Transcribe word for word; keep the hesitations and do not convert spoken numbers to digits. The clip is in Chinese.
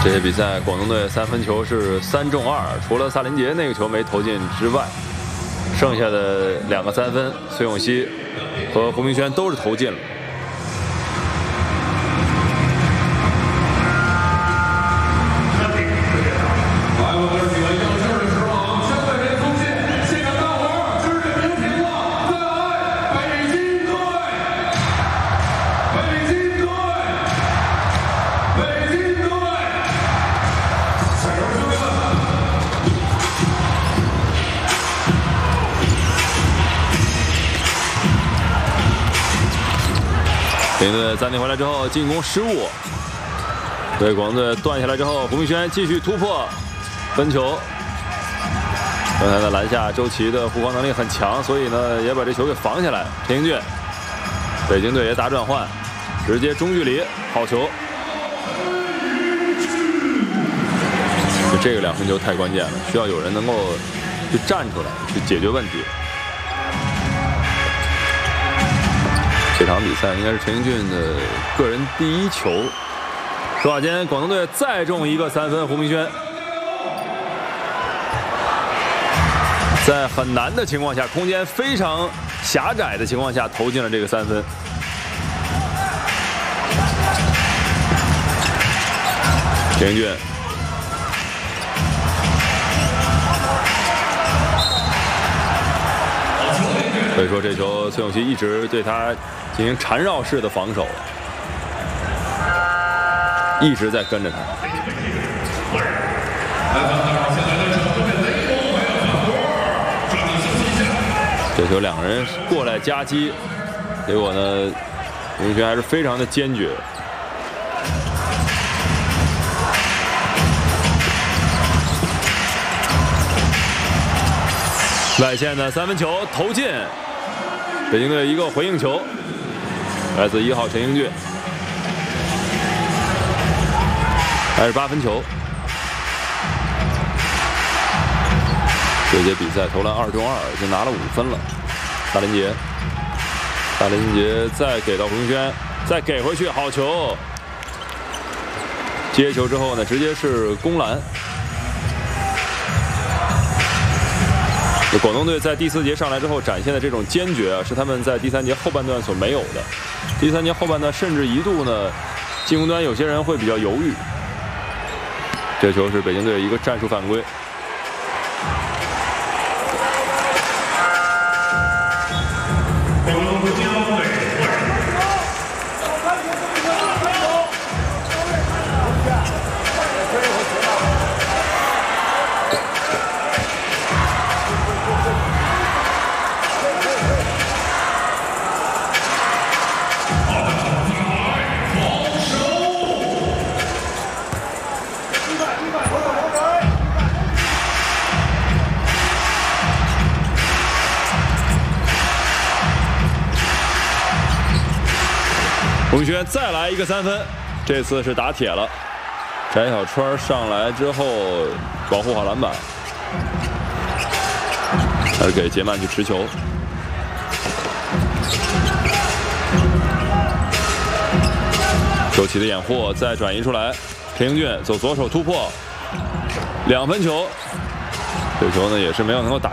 这些比赛，广东队三分球是三中二，除了萨林杰那个球没投进之外，剩下的两个三分，孙永熙和胡明轩都是投进了。北京队暂停回来之后，进攻失误，对广东队断下来之后，胡明轩继续突破分球。刚才的篮下，周琦的护框能力很强，所以呢也把这球给防下来。陈英俊，北京队也打转换，直接中距离，好球。就这个两分球太关键了，需要有人能够去站出来去解决问题。 这场比赛应该是陈英俊的个人第一球。说话间，广东队再中一个三分，胡明轩在很难的情况下，空间非常狭窄的情况下投进了这个三分。陈英俊。 所以说，这球孙永熙一直对他进行缠绕式的防守，一直在跟着他。这球两个人过来夹击，结果呢，胡明轩还是非常的坚决。外线的三分球投进。 北京队一个回应球，来自一号陈英俊，还是八分球。这节比赛投篮二中二，已经拿了五分了。大林杰，大林杰再给到胡明轩，再给回去，好球！接球之后呢，直接是攻篮。 广东队在第四节上来之后展现的这种坚决啊，是他们在第三节后半段所没有的。第三节后半段甚至一度呢，进攻端有些人会比较犹豫。这球是北京队一个战术犯规。胡明轩再来一个三分，这次是打铁了。翟小川上来之后保护好篮板，还是给杰曼去持球。周琦的掩护再转移出来，陈英俊走左手突破，两分球。这球呢也是没有能够打。